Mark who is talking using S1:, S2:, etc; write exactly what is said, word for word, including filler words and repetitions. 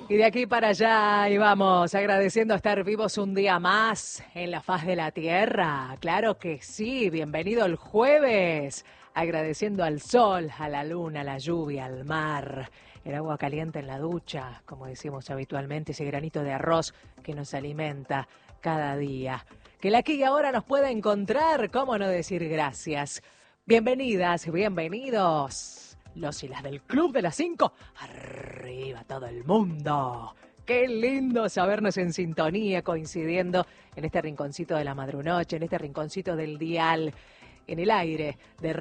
S1: Y de aquí para allá, y vamos, agradeciendo estar vivos un día más en la faz de la tierra. Claro que sí, bienvenido el jueves. Agradeciendo al sol, a la luna, a la lluvia, al mar, el agua caliente en la ducha, como decimos habitualmente, ese granito de arroz que nos alimenta cada día. Que el aquí y ahora nos pueda encontrar, cómo no decir gracias. Bienvenidas, bienvenidos. Los y las del Club de las Cinco, arriba todo el mundo. Qué lindo sabernos en sintonía, coincidiendo en este rinconcito de la madrunoche, en este rinconcito del dial, en el aire de